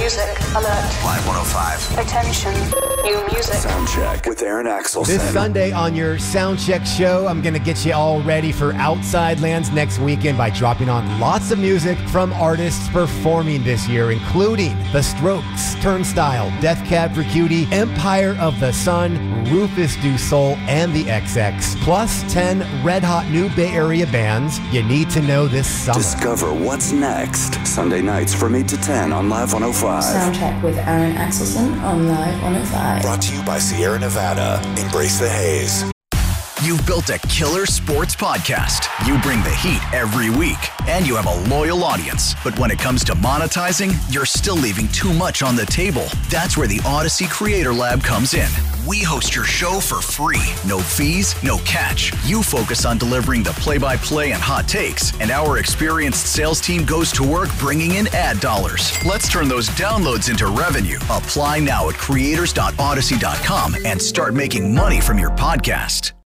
music alert. Live 105. Attention. New music. Sound check with Aaron Axelson. This Sunday on your Sound Check show, I'm going to get you all ready for Outside Lands next weekend by dropping on lots of music from artists performing this year, including The Strokes, Turnstile, Death Cab for Cutie, Empire of the Sun, Rufus Du Sol, and the XX, plus 10 red-hot new Bay Area bands you need to know this summer. Discover what's next. Sunday nights from 8 to 10 on Live 105. Soundcheck with Aaron Axelson on Live 105. Brought to you by Sierra Nevada. Embrace the haze. You've built a killer sports podcast. You bring the heat every week, and you have a loyal audience. But when it comes to monetizing, you're still leaving too much on the table. That's where the Odyssey Creator Lab comes in. We host your show for free. No fees, no catch. You focus on delivering the play-by-play and hot takes, and our experienced sales team goes to work bringing in ad dollars. Let's turn those downloads into revenue. Apply now at creators.odyssey.com and start making money from your podcast.